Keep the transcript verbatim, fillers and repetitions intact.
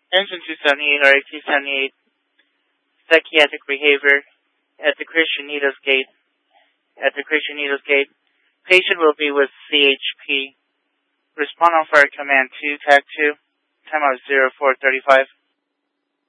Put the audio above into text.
Engine two seventy-eight, R A two seventy-eight, psychiatric behavior at the Christian Needles Gate. At the Christian Needles Gate, patient will be with C H P. Respond on fire command two, tag two, time out zero four thirty-five.